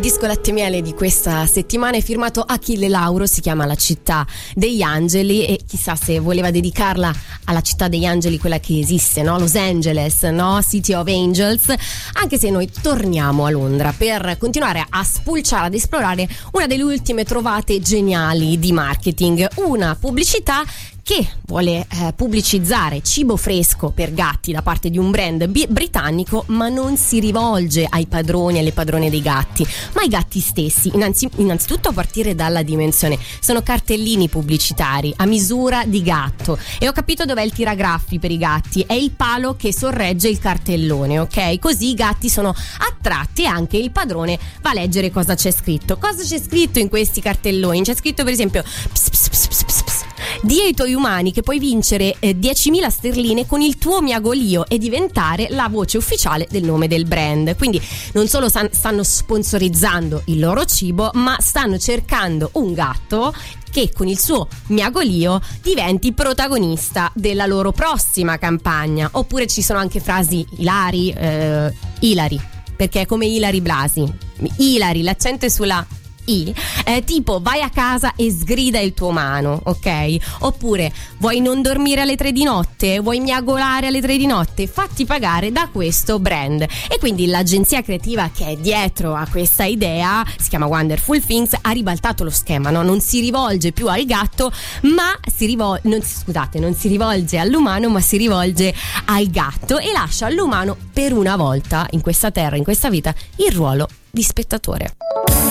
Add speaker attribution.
Speaker 1: disco latte miele di questa settimana è firmato Achille Lauro, si chiama La città degli angeli, e chissà se voleva dedicarla alla città degli angeli, quella che esiste, no? Los Angeles, no? City of Angels, anche se noi torniamo a Londra per continuare a spulciare, ad esplorare una delle ultime trovate geniali di marketing, una pubblicità che vuole pubblicizzare cibo fresco per gatti da parte di un brand britannico, ma non si rivolge ai padroni e alle padrone dei gatti, ma ai gatti stessi. Innanzitutto a partire dalla dimensione, sono cartellini pubblicitari a misura di gatto, e ho capito dov'è il tiragraffi per i gatti, è il palo che sorregge il cartellone, ok? Così i gatti sono attratti e anche il padrone va a leggere cosa c'è scritto. Cosa c'è scritto in questi cartelloni? C'è scritto per esempio ps, ps, ps, ps, ps, ps. Di ai tuoi umani che puoi vincere 10.000 sterline con il tuo miagolio e diventare la voce ufficiale del nome del brand. Quindi non solo stanno sponsorizzando il loro cibo, ma stanno cercando un gatto che con il suo miagolio diventi protagonista della loro prossima campagna. Oppure ci sono anche frasi ilari, perché è come Ilari Blasi, Ilari, l'accento è sulla tipo vai a casa e sgrida il tuo umano, ok? Oppure vuoi non dormire alle 3 di notte? Vuoi miagolare alle 3 di notte? Fatti pagare da questo brand. E quindi l'agenzia creativa che è dietro a questa idea, si chiama Wonderful Things, ha ribaltato lo schema, no? Non si rivolge più al gatto, ma non si rivolge all'umano, ma si rivolge al gatto, e lascia all'umano per una volta in questa terra, in questa vita, il ruolo di spettatore.